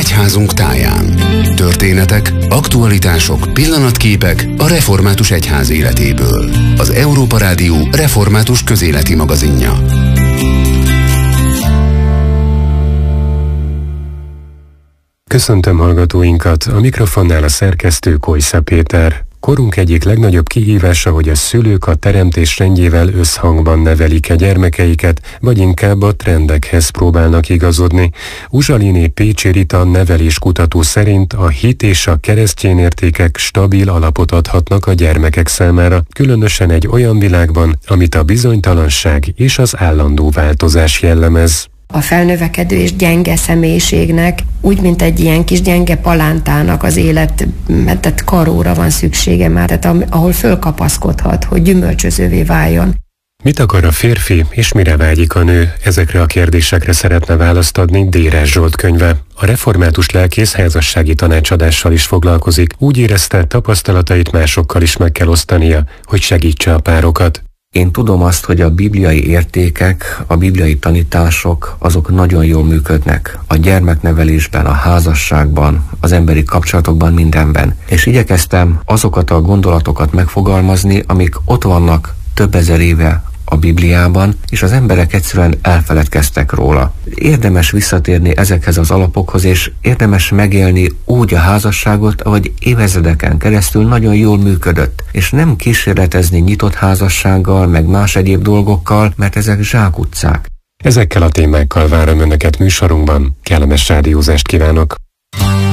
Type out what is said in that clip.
egyházunk táján. Történetek, aktualitások, pillanatképek a református egyház életéből. Az Európa Rádió református közéleti magazinja. Köszöntöm hallgatóinkat, a mikrofonnál a szerkesztő Kojsza Péter. Korunk egyik legnagyobb kihívása, hogy a szülők a teremtés rendjével összhangban nevelik a gyermekeiket, vagy inkább a trendekhez próbálnak igazodni. Uzsalini Pécsi Rita neveléskutató szerint a hit és a keresztény értékek stabil alapot adhatnak a gyermekek számára, különösen egy olyan világban, amit a bizonytalanság és az állandó változás jellemez. A felnövekedő és gyenge személyiségnek, úgy, mint egy ilyen kis gyenge palántának az életet karóra van szüksége már, tehát ahol fölkapaszkodhat, hogy gyümölcsözővé váljon. Mit akar a férfi, és mire vágyik a nő? Ezekre a kérdésekre szeretne választ adni Dérás Zsolt könyve. A református lelkész házassági tanácsadással is foglalkozik. Úgy érezte, tapasztalatait másokkal is meg kell osztania, hogy segítse a párokat. Én tudom azt, hogy a bibliai értékek, a bibliai tanítások, azok nagyon jól működnek. A gyermeknevelésben, a házasságban, az emberi kapcsolatokban, mindenben. És igyekeztem azokat a gondolatokat megfogalmazni, amik ott vannak több ezer éve a Bibliában, és az emberek egyszerűen elfeledkeztek róla. Érdemes visszatérni ezekhez az alapokhoz, és érdemes megélni úgy a házasságot, ahogy évezredeken keresztül nagyon jól működött, és nem kísérletezni nyitott házassággal, meg más egyéb dolgokkal, mert ezek zsákutcák. Ezekkel a témákkal várom Önöket műsorunkban. Kellemes rádiózást kívánok!